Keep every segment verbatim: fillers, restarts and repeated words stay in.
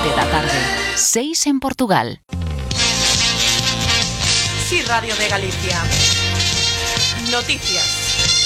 sete da tarde, seis en Portugal. Sí, Radio de Galicia. Noticias.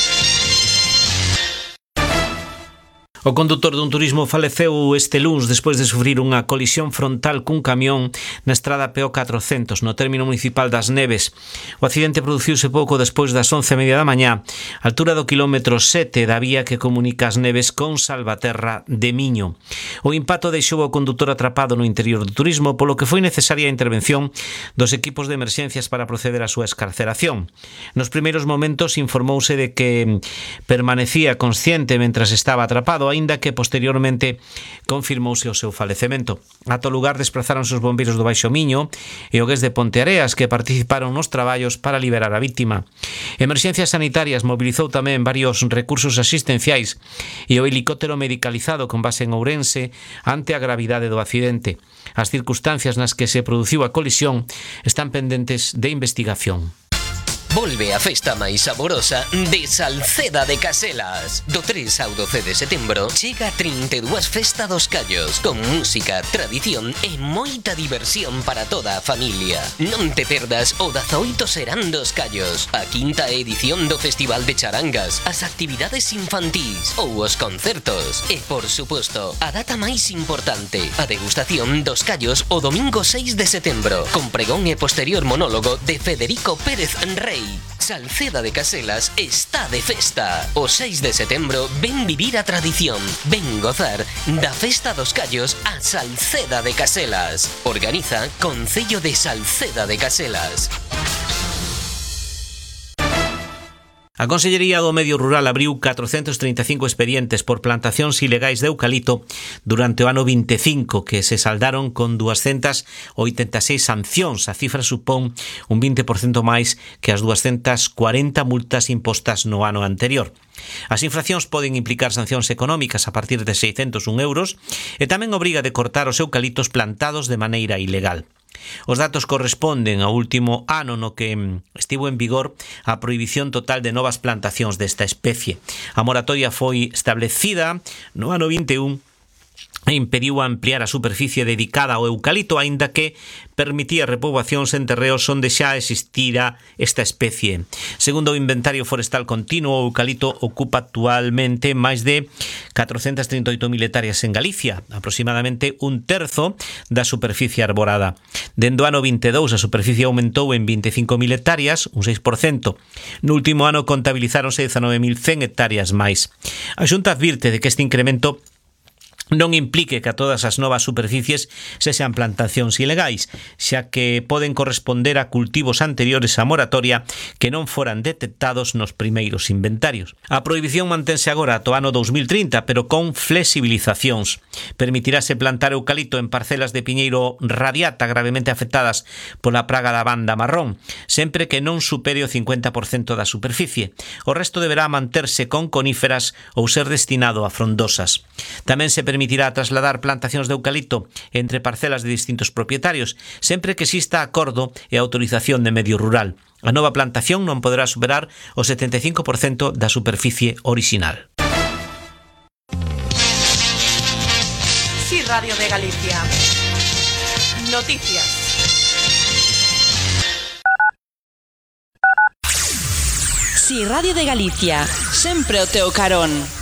O condutor dun turismo faleceu este luns despois de sufrir unha colisión frontal cun camión na estrada P O catrocentos no término municipal das Neves. O accidente produciuse pouco despois das once e media da mañá, altura do quilómetro sete da vía que comunica as Neves con Salvaterra de Miño. O impacto deixou o condutor atrapado no interior do turismo, polo que foi necesaria a intervención dos equipos de emerxencias para proceder á súa escarceración. Nos primeiros momentos informouse de que permanecía consciente mentras estaba atrapado, aínda que posteriormente confirmouse o seu falecemento. Ata o lugar desplazáronse os bombeiros do Baixo Miño e o Gués de Ponteareas, que participaron nos traballos para liberar a vítima. Emerxencias Sanitarias mobilizou tamén varios recursos asistenciais e o helicóptero medicalizado con base en Ourense ante a gravidade do accidente. As circunstancias nas que se produciu a colisión están pendentes de investigación. Volve a festa máis saborosa de Salceda de Caselas. Do tres ao doce de setembro chega a trinta e dúas Festa dos Callos, con música, tradición e moita diversión para toda a familia. Non te perdas o dezaoito Serán dos Callos, a quinta edición do Festival de Charangas, as actividades infantís ou os concertos. E, por suposto, a data máis importante, a degustación dos callos o domingo seis de setembro, con pregón e posterior monólogo de Federico Pérez Rey. Salceda de Caselas está de festa. O seis de setembro ven vivir a tradición, ven gozar da Festa dos Callos a Salceda de Caselas. Organiza Concello de Salceda de Caselas. A Consellería do Medio Rural abriu catrocentos trinta e cinco expedientes por plantacións ilegais de eucalipto durante o ano vinte e cinco, que se saldaron con duascentas oitenta e seis sancións. A cifra supón un vinte por cento máis que as duascentas cuarenta multas impostas no ano anterior. As infraccións poden implicar sancións económicas a partir de seiscentos un euros e tamén obriga de cortar os eucaliptos plantados de maneira ilegal. Os datos corresponden ao último ano no que estivo en vigor a prohibición total de novas plantacións desta especie. A moratoria foi establecida no ano vinte e un e impediu ampliar a superficie dedicada ao eucalipto, aínda que permitía repoboacións en terreos onde xa existira esta especie. Segundo o Inventario Forestal Continuo, o eucalipto ocupa actualmente máis de catrocentas trinta e oito mil hectáreas en Galicia, aproximadamente un terzo da superficie arborada. Dende o ano vinte e dous, a superficie aumentou en vinte e cinco mil hectáreas, un seis por cento. No último ano contabilizáronse dezanove mil cen hectáreas máis. A Xunta advirte de que este incremento non implique que a todas as novas superficies sexan plantacións ilegais, xa que poden corresponder a cultivos anteriores á moratoria que non foran detectados nos primeiros inventarios. A prohibición mantense agora ata o ano dous mil trinta, pero con flexibilizacións. Permitirase plantar eucalipto en parcelas de piñeiro radiata gravemente afectadas pola praga da banda marrón, sempre que non supere o cincuenta por cento da superficie. O resto deberá manterse con coníferas ou ser destinado a frondosas. Tamén se permitirá trasladar plantacións de eucalipto entre parcelas de distintos propietarios, sempre que exista acordo e autorización de medio rural. A nova plantación non poderá superar o setenta e cinco por cento da superficie orixinal. Sí, Radio de Galicia. Noticias. Sí, Radio de Galicia, sempre o teu carón.